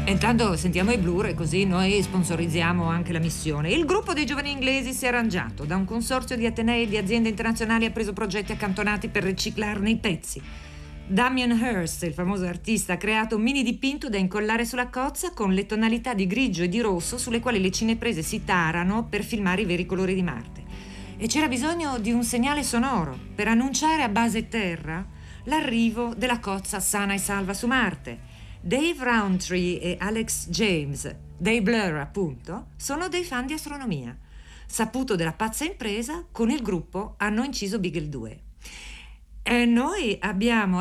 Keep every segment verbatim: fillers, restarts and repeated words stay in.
E intanto sentiamo i Blur e così noi sponsorizziamo anche la missione. Il gruppo dei giovani inglesi si è arrangiato. Da un consorzio di atenei e di aziende internazionali ha preso progetti accantonati per riciclarne i pezzi. Damien Hirst, il famoso artista, ha creato un mini dipinto da incollare sulla cozza con le tonalità di grigio e di rosso sulle quali le cineprese si tarano per filmare i veri colori di Marte. E c'era bisogno di un segnale sonoro per annunciare a base terra l'arrivo della cozza sana e salva su Marte. Dave Rowntree e Alex James, dei Blur appunto, sono dei fan di astronomia. Saputo della pazza impresa, con il gruppo hanno inciso Beagle due. E noi abbiamo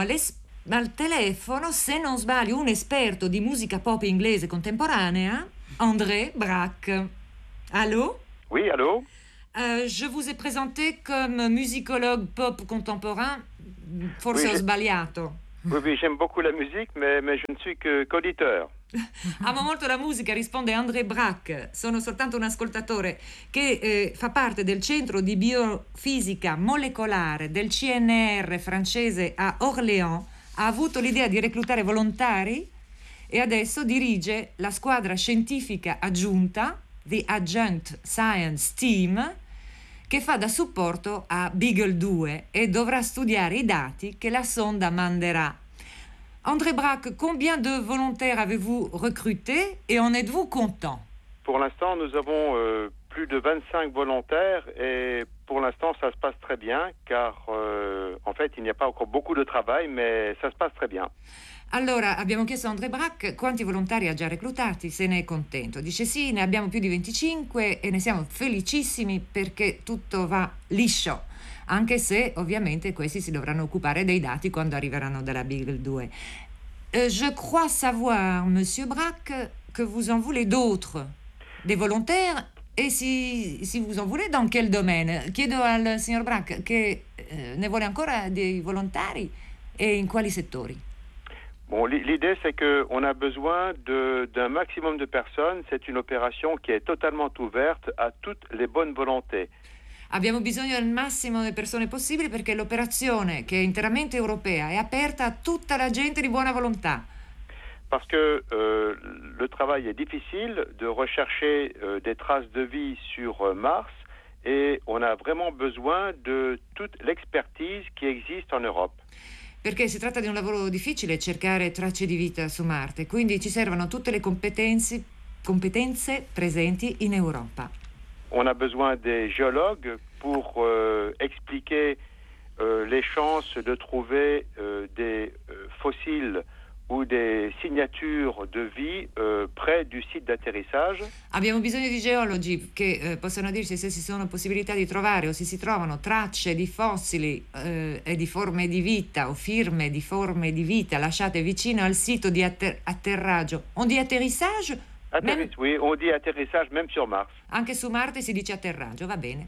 al telefono, se non sbaglio, un esperto di musica pop inglese contemporanea, André Braque. Allô? Oui, allô? Euh, je vous ai présenté comme musicologue pop contemporain. Forse Oui, ho je- sbagliato. Oui, oui, j'aime beaucoup la musique, mais, mais je ne suis que qu'auditeur. Amo molto la musica, risponde André Braque. Sono soltanto un ascoltatore che eh, fa parte del centro di biofisica molecolare del C N R francese a Orléans. Ha avuto l'idea di reclutare volontari e adesso dirige la squadra scientifica aggiunta, The Adjunct Science Team, che fa da supporto a Beagle due e dovrà studiare i dati che la sonda manderà. André Braque, combien de volontaires avez-vous recruté et en êtes-vous content? Pour l'instant, nous avons euh, plus de vingt-cinq volontaires et pour l'instant, ça se passe très bien car euh, en fait, il n'y a pas encore beaucoup de travail, mais ça se passe très bien. Allora, abbiamo chiesto a André Braque quanti volontari ha già reclutati, se ne è contento. Dice sì, ne abbiamo più di venticinque e ne siamo felicissimi perché tutto va liscio, anche se ovviamente questi si dovranno occupare dei dati quando arriveranno dalla Beagle due. Euh, je crois savoir, Monsieur Braque, que vous en voulez d'autres, des volontaires, e si, si vous en voulez, dans quel domaine? Chiedo al signor Braque che eh, ne vuole ancora dei volontari e in quali settori? Bon, l'i- l'idée, c'est qu'on a besoin de- d'un maximum de personnes. C'est une opération qui est totalement ouverte à toutes les bonnes volontés. Abbiamo bisogno del massimo di persone possibili perché l'operazione, che è interamente europea, è aperta a tutta la gente di buona volontà. Parce que euh, le travail est difficile de rechercher euh, des traces de vie sur euh, Mars et on a vraiment besoin de toute l'expertise qui existe en Europe. Perché si tratta di un lavoro difficile cercare tracce di vita su Marte, quindi ci servono tutte le competenze, competenze presenti in Europa. On a besoin des géologues pour euh, expliquer euh, les chances de trouver euh, des euh, fossiles ou des signatures de vie euh, près du site d'atterrissage. Abbiamo bisogno di geologi che eh, possano dirci se ci sono possibilità di trovare o se si trovano tracce di fossili eh, e di forme di vita o firme di forme di vita lasciate vicino al sito di atter- atterraggio. On dit atterrissage? Atterriss- Même- Oui, on dit atterrissage même sur Mars. Anche su Marte si dice atterraggio, va bene.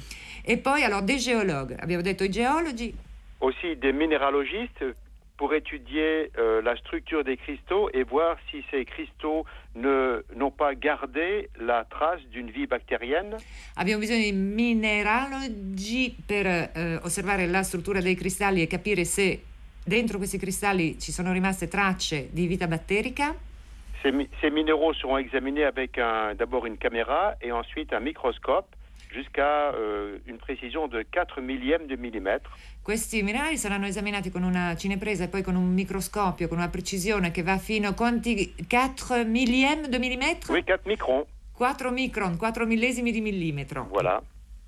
E poi, allora, dei geologhi. Abbiamo detto i geologi. Aussi des minéralogistes pour étudier euh, la structure des cristaux et voir si ces cristaux ne, n'ont pas gardé la trace d'une vie bactérienne. Abbiamo bisogno di mineralogi per eh, osservare la struttura dei cristalli e capire se dentro questi cristalli ci sono rimaste tracce di vita batterica. Ces, mi- ces minéraux seront examinés avec un, d'abord une caméra et ensuite un microscope jusqu'à euh, une précision de quatre millièmes de millimètre. Questi minerali saranno esaminati con una cinepresa e poi con un microscopio, con una precisione che va fino a quanti? quattro millième de millimètre? Oui, quatre microns. quattro micron, quattro millesimi di millimetro. Voilà.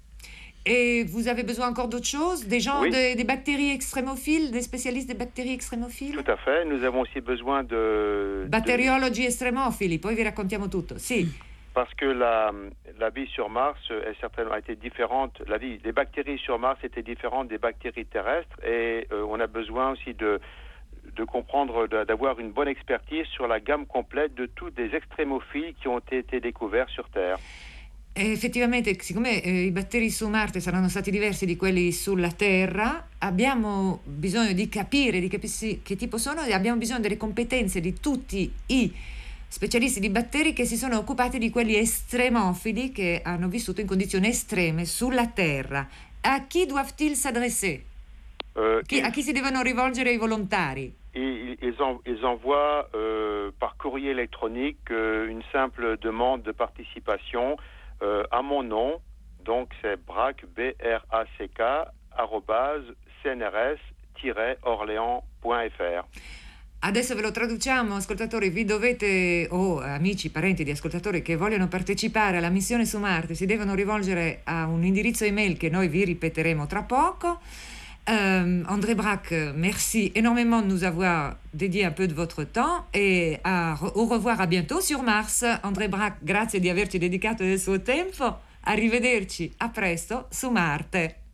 Et vous avez besoin encore d'autres choses? Des gens, Oui. des, des bactéries extrémophiles, des spécialistes des bactéries extrémophiles? Tout à fait. Nous avons aussi besoin de... de- Batteriologi estremofili, poi vi raccontiamo tutto. Sì, Parce que la, la vie sur Mars est certainement a été différente. La vie des bactéries sur Mars était différente des bactéries terrestres et euh, on a besoin aussi de, de comprendre, de- d'avoir une bonne expertise sur la gamme complète de tous les extrémophiles qui ont été découverts sur Terre. e effettivamente, siccome eh, i batteri su Marte saranno stati diversi di quelli sulla Terra, abbiamo bisogno di capire, di capire che tipo sono e abbiamo bisogno delle competenze di tutti i specialisti di batteri che si sono occupati di quelli estremofili che hanno vissuto in condizioni estreme sulla Terra. A chi doivent-ils s'adresser? Euh, Chi- a chi si devono rivolgere i volontari? ils, ils, en- ils envoient euh, euh, par courrier électronique euh, une simple demande de participation euh, à mon nom. Donc c'est brac, B R A C K, arrobase, C N R S-orléans punto F R. Adesso ve lo traduciamo, ascoltatori, vi dovete, o amici, parenti di ascoltatori che vogliono partecipare alla missione su Marte, si devono rivolgere a un indirizzo email che noi vi ripeteremo tra poco. Euh, André Brack, merci énormément de nous avoir dédié un peu de votre temps e a, au revoir, a bientôt sur Mars. André Brack, grazie di averci dedicato del suo tempo. Arrivederci, a presto su Marte.